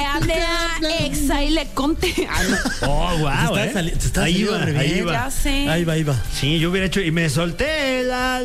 hablé a Exa y le conté. Oh, wow, Te está ahí saliendo va, re bien. ahí va. Ya sé. Ahí va. Sí, yo hubiera hecho y me solté la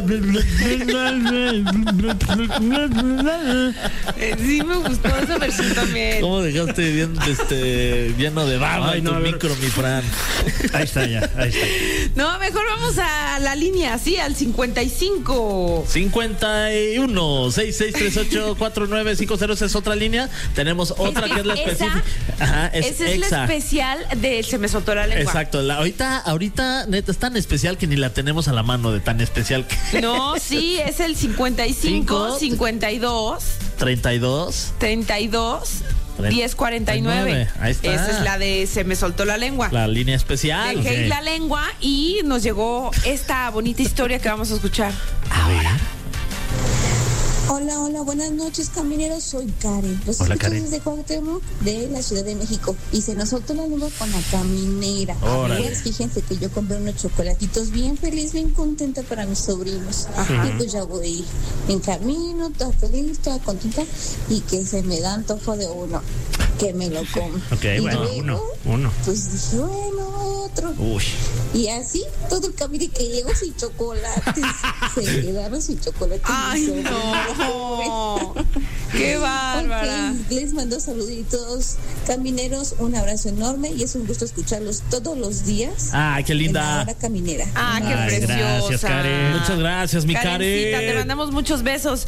Sí me gustó esa versión también. ¿Cómo dejaste bien, lleno de baba Ay, en no, tu a ver. micro, mi Fran? Ahí está ya, ahí está. No, mejor vamos a la línea, sí, al 55. 51 6638 4950. Esa es otra línea. Tenemos otra que es la específica. Ajá, Esa es Exa. la especial de Se me soltó la lengua. Exacto. Ahorita, neta, es tan especial que ni la tenemos a la mano de tan especial que. No, sí, es el 55 52 32 32 1049. Ahí está. Esa es la de Se me soltó la lengua. La línea especial. Dejé ir Ok. la lengua y nos llegó esta bonita historia que vamos a escuchar. A ver. Hola, buenas noches, camineros. Soy Karen. Los Hola, escucho Karen. desde Cuauhtémoc, de la Ciudad de México. Y se nos soltó la lengua con la caminera. Órale. Pues fíjense que yo compré unos chocolatitos bien feliz, bien contenta para mis sobrinos. Y pues ya voy en camino, toda feliz, toda contenta. Y que se me da antojo de uno, que me lo como. Ok, Y bueno, luego, uno. Pues dije, bueno, otro. Uy. Y así, todo el camino y que llego sin chocolates. Se quedaron sin chocolates. Ay, mis sobrinos. no. Qué bárbara. Ok, les mando saluditos, camineros, un abrazo enorme y es un gusto escucharlos todos los días. Ah, qué En la linda. hora caminera. Ah, qué Ay, preciosa. gracias, Karen. Muchas gracias, mi Karencita, Karen. te mandamos muchos besos.